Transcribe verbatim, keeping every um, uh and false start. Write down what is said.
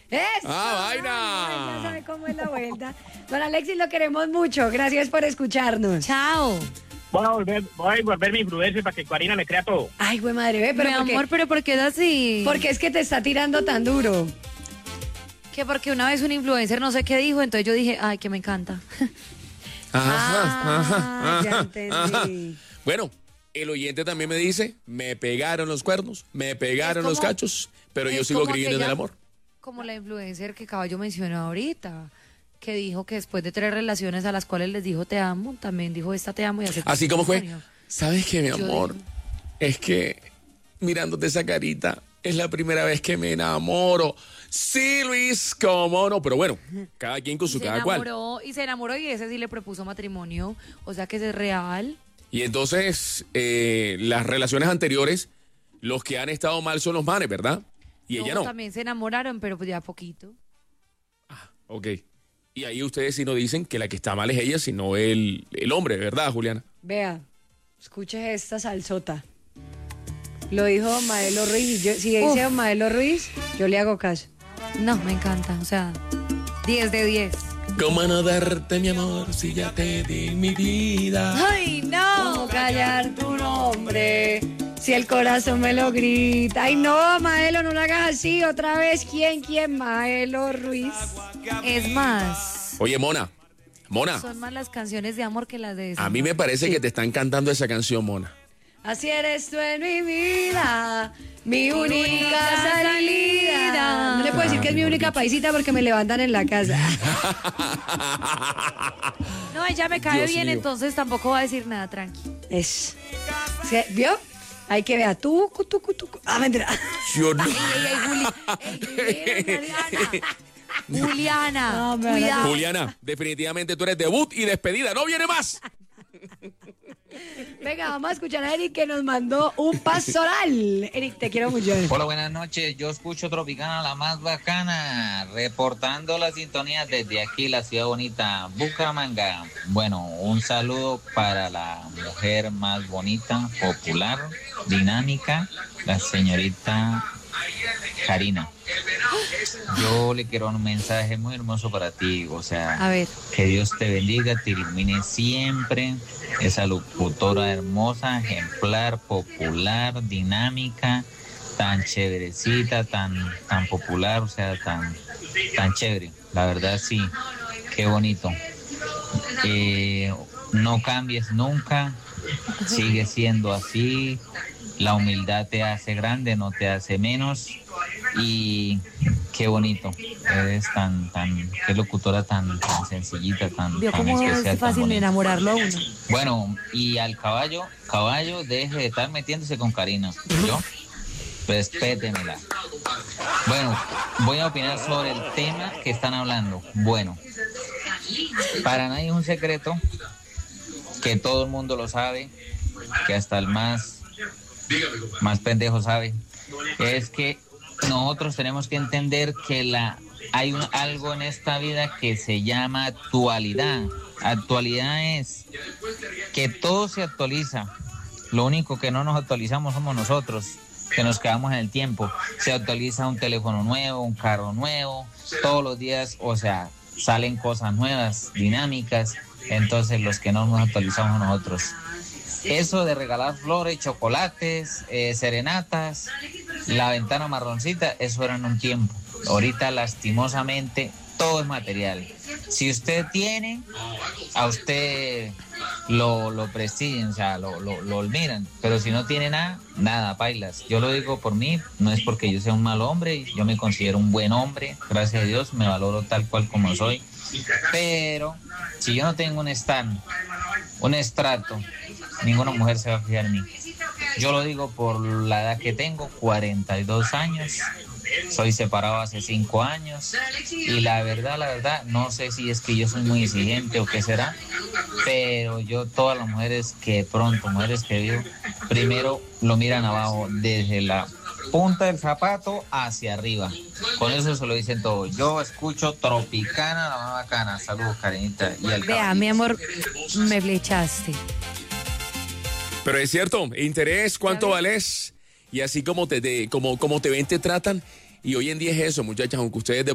¡Eso! ¡Ah, Ay, vaina! ya sabe cómo es la vuelta. Don Alexis, lo queremos mucho. Gracias por escucharnos. Chao. Voy a volver, voy a volver mi influencer para que Karina me crea todo. Ay, güey, madre, ve, pero Mi ¿por qué? amor, pero ¿por qué es así? Porque es que te está tirando tan duro. Que porque una vez un influencer no sé qué dijo, entonces yo dije, ay, que me encanta. Ah, ya entendí. Bueno, el oyente también me dice, me pegaron los cuernos, me pegaron Es los como- cachos, pero yo es sigo como creyendo en aquella- el amor. Como la influencer que Caballo mencionó ahorita, que dijo que después de tres relaciones a las cuales les dijo te amo, también dijo esta te amo y aceptó Así como fue. matrimonio. ¿Sabes qué, mi Yo amor? digo- Es que mirándote esa carita, es la primera vez que me enamoro. Sí, Luis, cómo no. Pero bueno, cada quien con su se cada cual. enamoró y se enamoró y ese sí le propuso matrimonio, o sea que ese es real. Y entonces, eh, las relaciones anteriores, los que han estado mal son los manes, ¿verdad? Y ella no. También se enamoraron, pero pues ya poquito. Ok. Y ahí ustedes sí no dicen que la que está mal es ella, sino el, el hombre, ¿verdad, Juliana? Vea, escuche esta salsota. Lo dijo Don Maelo Ruiz. y Yo, si dice Uf. Don Maelo Ruiz, yo le hago caso. No, me encanta, o sea, diez de diez. ¿Cómo no darte mi amor si ya te di mi vida? ¡Ay, no! ¿Cómo callar tu nombre? Si el corazón me lo grita. Ay, no, Maelo, no lo hagas así. Otra vez, ¿quién, quién? Maelo Ruiz. Es más, Oye, Mona, Mona, son más las canciones de amor que las de a mí me parece que te están cantando esa canción, Mona. Así eres tú en mi vida, mi única única salida. salida. No le puedo decir que es mi única paisita porque me levantan en la casa. No, ella me cae Dios bien, mío. entonces tampoco va a decir nada, tranqui. Es. ¿Sí? ¿Vio? Hay que ver. Tú, tú, tú, tú. Ah, mentira. Yo no. Ey, ey, ey, Juli. Ey, ey, Juliana. Juliana, No, me van a- cuidado. Juliana, definitivamente tú eres debut y despedida. ¡No viene más! Venga, vamos a escuchar a Eric que nos mandó un pastoral. Eric, te quiero mucho. Hola, buenas noches. Yo escucho Tropicana, la más bacana, reportando la sintonía desde aquí, la ciudad bonita, Bucaramanga. Bueno, un saludo para la mujer más bonita, popular, dinámica, la señorita Karina. Yo le quiero un mensaje muy hermoso para ti, o sea, A ver. que Dios te bendiga, te ilumine siempre. Esa locutora hermosa, ejemplar, popular, dinámica, tan chéverecita, tan, tan popular, o sea, tan, tan chévere. La verdad, sí, qué bonito. Eh, no cambies nunca, sigue siendo así. La humildad te hace grande, no te hace menos. Y qué bonito, eres tan, tan, qué locutora tan, tan sencillita, tan, Vio tan cómo especial, es tan fácil de bonita. enamorarlo a uno. Bueno, y al caballo, caballo, deje de estar metiéndose con Karina, ¿yo? Respétemela. Bueno, voy a opinar sobre el tema que están hablando. Bueno, para nadie es un secreto, que todo el mundo lo sabe, que hasta el más, más pendejo sabe, es que nosotros tenemos que entender que la hay un, algo en esta vida que se llama actualidad. Actualidad es que todo se actualiza. Lo único que no nos actualizamos somos nosotros, que nos quedamos en el tiempo. Se actualiza un teléfono nuevo, un carro nuevo, todos los días, o sea, salen cosas nuevas, dinámicas. Entonces los que no nos actualizamos nosotros. Eso de regalar flores, chocolates, eh, serenatas, la ventana marroncita, eso era en un tiempo. Ahorita lastimosamente todo es material. Si usted tiene, a usted lo, lo prestigian, o sea, lo, lo, lo admiran. Pero si no tiene nada, nada, pailas. Yo lo digo por mí, no es porque yo sea un mal hombre, yo me considero un buen hombre, gracias a Dios, me valoro tal cual como soy. Pero si yo no tengo un stand, un estrato, ninguna mujer se va a fijar en mí. Yo lo digo por la edad que tengo, cuarenta y dos años. Soy separado hace cinco años. Y la verdad, la verdad, no sé si es que yo soy muy exigente o qué será. Pero yo, todas las mujeres que pronto, mujeres que veo, primero lo miran abajo, desde la punta del zapato hacia arriba. Con eso se lo dicen todo. Yo escucho Tropicana, la más bacana. Saludos, Karenita. Y al Vea, mi amor, me flechaste. Pero es cierto, interés, cuánto vales, y así como te, de, como, como te ven, te tratan. Y hoy en día es eso, muchachas, aunque ustedes de